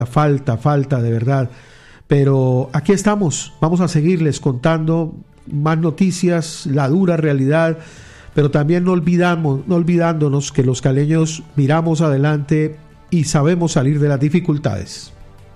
falta de verdad. Pero aquí estamos, vamos a seguirles contando más noticias, la dura realidad, pero también no olvidándonos que los caleños miramos adelante y sabemos salir de las dificultades.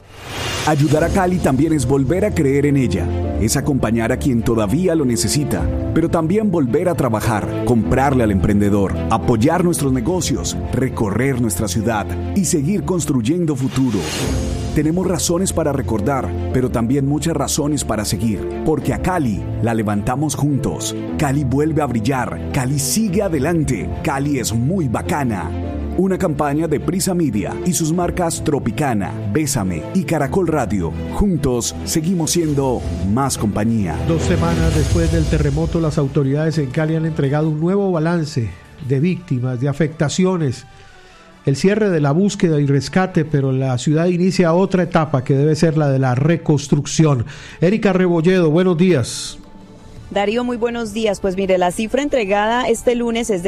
Ayudar a Cali también es volver a creer en ella, es acompañar a quien todavía lo necesita, pero también volver a trabajar, comprarle al emprendedor, apoyar nuestros negocios, recorrer nuestra ciudad y seguir construyendo futuro. Tenemos razones para recordar, pero también muchas razones para seguir, porque a Cali la levantamos juntos. Cali vuelve a brillar, Cali sigue adelante, Cali es muy bacana. Una campaña de Prisa Media y sus marcas Tropicana, Bésame y Caracol Radio. Juntos seguimos siendo más compañía. 2 semanas después del terremoto, las autoridades en Cali han entregado un nuevo balance de víctimas, de afectaciones, el cierre de la búsqueda y rescate, pero la ciudad inicia otra etapa que debe ser la de la reconstrucción. Erika Rebolledo, buenos días. Darío, muy buenos días. Pues mire, la cifra entregada este lunes es de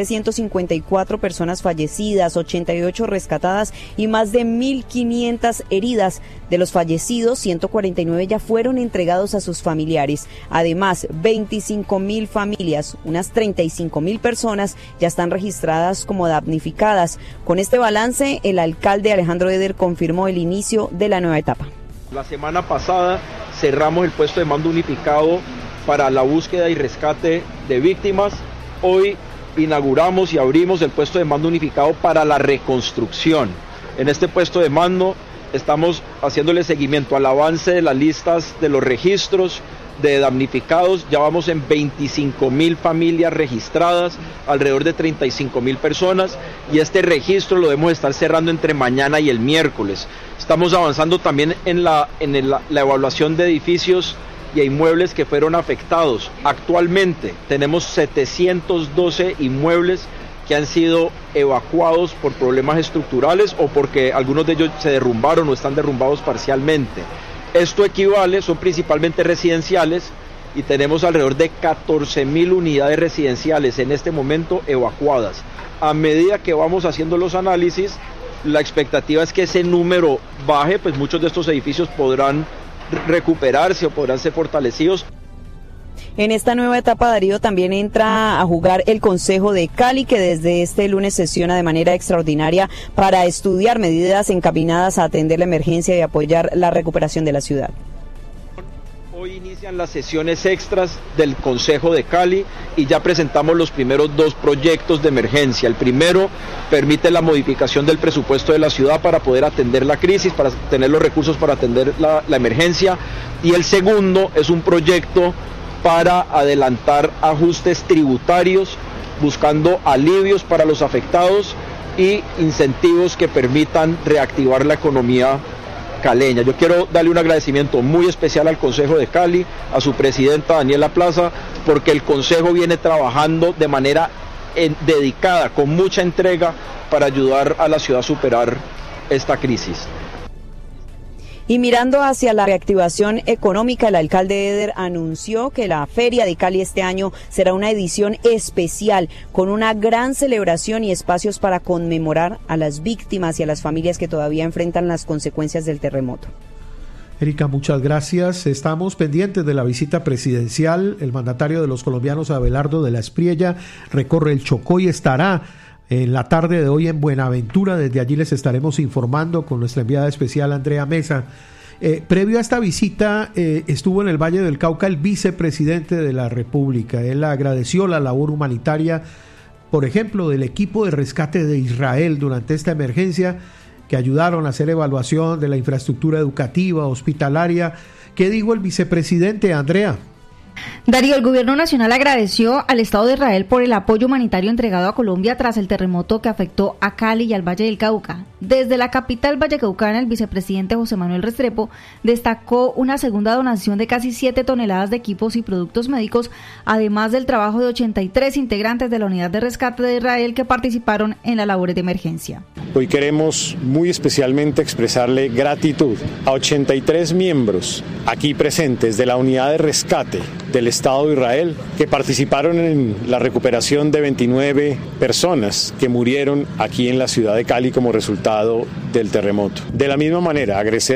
154 personas fallecidas, 88 rescatadas y más de 1.500 heridas. De los fallecidos, 149 ya fueron entregados a sus familiares. Además, 25.000 familias, unas 35.000 personas ya están registradas como damnificadas. Con este balance, el alcalde Alejandro Eder confirmó el inicio de la nueva etapa. La semana pasada cerramos el puesto de mando unificado para la búsqueda y rescate de víctimas. Hoy inauguramos y abrimos el puesto de mando unificado para la reconstrucción. En este puesto de mando estamos haciéndole seguimiento al avance de las listas de los registros de damnificados. Ya vamos en 25.000 familias registradas, alrededor de 35.000 personas, y este registro lo debemos estar cerrando entre mañana y el miércoles. Estamos avanzando también en la evaluación de edificios y inmuebles que fueron afectados. Actualmente tenemos 712 inmuebles que han sido evacuados por problemas estructurales o porque algunos de ellos se derrumbaron o están derrumbados parcialmente. Esto equivale, son principalmente residenciales, y tenemos alrededor de 14.000 unidades residenciales en este momento evacuadas. A medida que vamos haciendo los análisis, la expectativa es que ese número baje, pues muchos de estos edificios podrán recuperarse o podrán ser fortalecidos. En esta nueva etapa, Darío, también entra a jugar el Consejo de Cali, que desde este lunes sesiona de manera extraordinaria para estudiar medidas encaminadas a atender la emergencia y apoyar la recuperación de la ciudad. Hoy inician las sesiones extras del Consejo de Cali y ya presentamos los primeros 2 proyectos de emergencia. El primero permite la modificación del presupuesto de la ciudad para poder atender la crisis, para tener los recursos para atender la emergencia, y el segundo es un proyecto para adelantar ajustes tributarios, buscando alivios para los afectados y incentivos que permitan reactivar la economía caleña. Yo quiero darle un agradecimiento muy especial al Consejo de Cali, a su presidenta Daniela Plaza, porque el Consejo viene trabajando de manera dedicada, con mucha entrega, para ayudar a la ciudad a superar esta crisis. Y mirando hacia la reactivación económica, el alcalde Eder anunció que la Feria de Cali este año será una edición especial, con una gran celebración y espacios para conmemorar a las víctimas y a las familias que todavía enfrentan las consecuencias del terremoto. Erika, muchas gracias. Estamos pendientes de la visita presidencial. El mandatario de los colombianos, Abelardo de la Espriella, recorre el Chocó y estará en la tarde de hoy en Buenaventura. Desde allí les estaremos informando con nuestra enviada especial Andrea Mesa. Previo a esta visita estuvo en el Valle del Cauca el vicepresidente de la República. Él agradeció la labor humanitaria, por ejemplo, del equipo de rescate de Israel durante esta emergencia, que ayudaron a hacer evaluación de la infraestructura educativa, hospitalaria. ¿Qué dijo el vicepresidente, Andrea? Darío, el gobierno nacional agradeció al Estado de Israel por el apoyo humanitario entregado a Colombia tras el terremoto que afectó a Cali y al Valle del Cauca. Desde la capital vallecaucana, el vicepresidente José Manuel Restrepo destacó una segunda donación de casi 7 toneladas de equipos y productos médicos, además del trabajo de 83 integrantes de la unidad de rescate de Israel que participaron en las labores de emergencia. Hoy queremos muy especialmente expresarle gratitud a 83 miembros aquí presentes de la unidad de rescate del Estado de Israel, que participaron en la recuperación de 29 personas que murieron aquí en la ciudad de Cali como resultado del terremoto. De la misma manera,